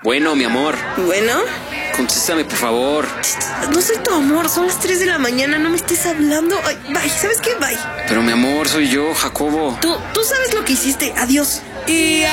Bueno, mi amor. Bueno, Contéstame, por favor. no soy tu amor, son las 3 de la mañana, no me estés hablando. Ay, bye, ¿sabes qué? Bye. Pero mi amor, soy yo, Jacobo. Tú sabes lo que hiciste, adiós. Y